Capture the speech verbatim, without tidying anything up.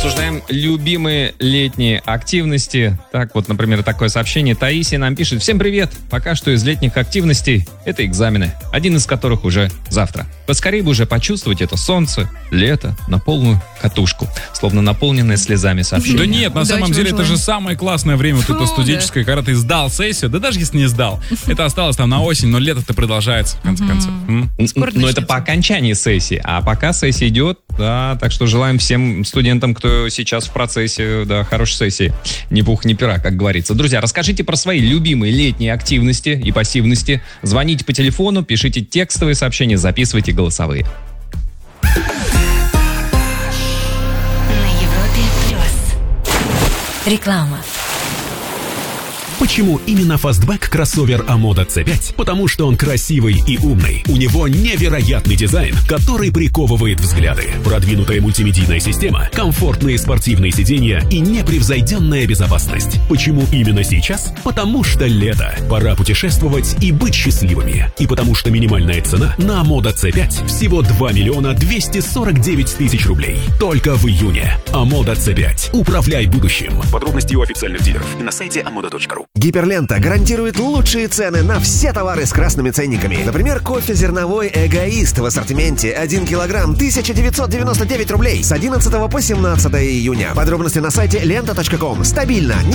Обсуждаем любимые летние активности. Так вот, например, такое сообщение. Таисия нам пишет: всем привет! Пока что из летних активностей это экзамены, один из которых уже завтра. Поскорее бы уже почувствовать это солнце, лето на полную катушку, словно наполненное слезами сообщение. Да нет, на самом деле это же самое классное время, вот это студенческое, когда ты сдал сессию, да даже если не сдал, это осталось там на осень, но лето-то продолжается в конце концов. Но это по окончании сессии, а пока сессия идет, да, так что желаем всем студентам, кто сейчас в процессе, да, хорошей сессии, ни пуха, ни пера, как говорится. Друзья, расскажите про свои любимые летние активности и пассивности. Звоните по телефону, пишите текстовые сообщения, записывайте голосовые. На Европе плюс. Реклама. Почему именно фастбэк кроссовер Амода си пять? Потому что он красивый и умный. У него невероятный дизайн, который приковывает взгляды. Продвинутая мультимедийная система, комфортные спортивные сиденья и непревзойденная безопасность. Почему именно сейчас? Потому что лето. Пора путешествовать и быть счастливыми. И потому что минимальная цена на Амода си пять всего два миллиона двести сорок девять тысяч рублей. Только в июне. Амода си пять. Управляй будущим. Подробности у официальных дилеров и на сайте амода точка ру. Гиперлента гарантирует лучшие цены на все товары с красными ценниками. Например, кофе зерновой «Эгоист» в ассортименте один килограмм тысяча девятьсот девяносто девять рублей с одиннадцатого по семнадцатое июня. Подробности на сайте лента точка ком. Стабильно,